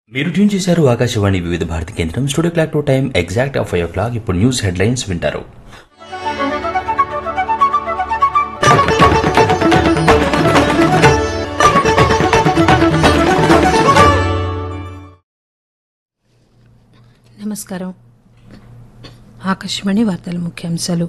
మీరు ట్యూన్ చేశారు ఆకాశవాణి వివిధ భారతి కేంద్రం. Studio clock to time exact 5 o'clock. ఇప్పుడు న్యూస్ హెడ్లైన్స్ వింటారు. నమస్కారం. ఆకాశవాణి వార్తల ముఖ్యాంశాలు.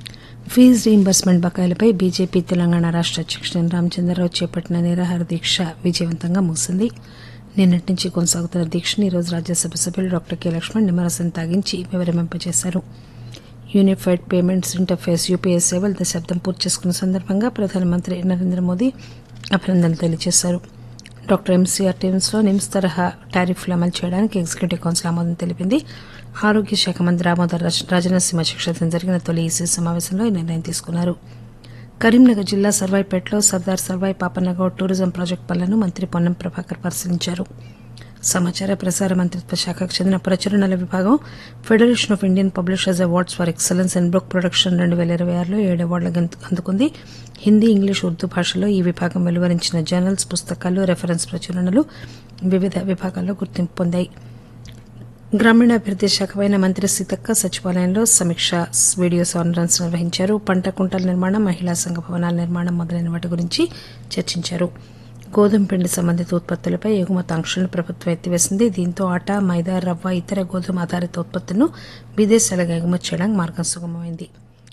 ఫీజు రీయింబర్స్మెంట్ బకాయిలపై బీజేపీ తెలంగాణ రాష్ట్ర అధ్యక్షుడు రామచంద్రరావు చేపట్టిన నిరాహార దీక్ష విజయవంతంగా ముగిసింది. నిన్నటి నుంచి కొనసాగుతున్న దీక్షను ఈరోజు రాజ్యసభ సభ్యులు డాక్టర్ కె లక్ష్మణ్ నిమ్మరసం తాగించి విరమింపజేశారు. యూనిఫైడ్ పేమెంట్స్ ఇంటర్ఫేస్ యూపీఐ సేవలు దశాబ్దం పూర్తి చేసుకున్న సందర్భంగా ప్రధానమంత్రి నరేంద్ర మోదీ అభినందనలు తెలియజేశారు. డాక్టర్ ఎంసీఆర్ టీమ్స్లో నిమ్స్ తరహా టారిఫ్లు అమలు చేయడానికి ఎగ్జిక్యూటివ్ కౌన్సిల్ ఆమోదం తెలిపింది. ఆరోగ్య శాఖ మంత్రి దామోదర్ రాజనరసింహ అధ్యక్షతన జరిగిన తొలి ఈసీ సమావేశంలో ఈ నిర్ణయం తీసుకున్నారు. కరీంనగర్ జిల్లా సర్వాయిపేటలో సర్దార్ సర్వాయి పాపన్నగౌడ్ టూరిజం ప్రాజెక్టు పనులను మంత్రి పొన్నం ప్రభాకర్ పరిశీలించారు. సమాచార ప్రసార మంత్రిత్వ శాఖకు చెందిన ప్రచురణల విభాగం federation of Indian publishers awards for excellence in book production 2026లో 7 అవార్డులు అందుకుంది. హిందీ, ఇంగ్లీష్, ఉర్దూ భాషలో ఈ విభాగం వెలువరించిన జర్నల్స్, పుస్తకాలు, రెఫరెన్స్ ప్రచురణలు వివిధ విభాగాల్లో గుర్తింపు పొందాయి. గ్రామీణాభివృద్ది శాఖపైన మంత్రి సీతక్క సచివాలయంలో సమీక్ష వీడియో కాన్ఫరెన్స్ నిర్వహించారు. పంట కుంటల నిర్మాణం, మహిళా సంఘ భవనాల నిర్మాణం మొదలైన వాటి గురించి చర్చించారు. గోధుమ పిండి సంబంధిత ఉత్పత్తులపై ఎగుమతి ఆంక్షలను ప్రభుత్వం ఎత్తివేసింది. దీంతో ఆటా, మైదా, రవ్వ, ఇతర గోధుమ ఆధారిత ఉత్పత్తులను విదేశాలకు ఎగుమతి చేయడానికి మార్గం సుగమమైంది.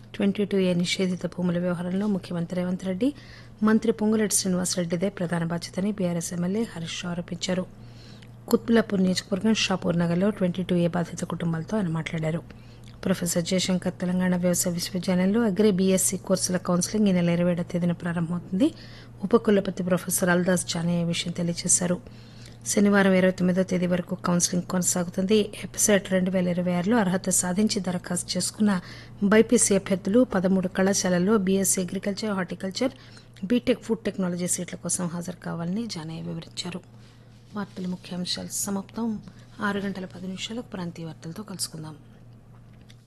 22A నిషేధిత భూముల వ్యవహారంలో ముఖ్యమంత్రి రేవంత్ రెడ్డి, మంత్రి పొంగులేటి శ్రీనివాసరెడ్డిదే ప్రధాన బాధ్యతని బీఆర్ఎస్ ఎమ్మెల్యే హరీష్ రావు ఆరోపించారు. కుత్బుల్లాపూర్ నియోజకవర్గం షాపూర్ నగర్లో 22A బాధిత కుటుంబాలతో ఆయన మాట్లాడారు. ప్రొఫెసర్ జయశంకర్ తెలంగాణ వ్యవసాయ విశ్వవిద్యాలయంలో అగ్రి బీఎస్సీ కోర్సుల కౌన్సిలింగ్ ఈ నెల 27వ తేదీన ప్రారంభమవుతుంది. ఉపకులపతి ప్రొఫెసర్ అల్దాస్ జానే ఈ విషయం తెలియజేశారు. శనివారం 29వ తేదీ వరకు కౌన్సిలింగ్ కొనసాగుతుంది. ఎప్సెట్ 2026లో అర్హత సాధించి దరఖాస్తు చేసుకున్న బైపీసీ అభ్యర్థులు 13 కళాశాలల్లో BSc agriculture, horticulture, BTech food technology సీట్ల కోసం హాజరు కావాలని జానే వివరించారు. వార్తల ముఖ్యాంశాలు సమాప్తం. 6 గంటల 10 నిమిషాలకు ప్రాంతీయ వార్తలతో కలుసుకుందాం.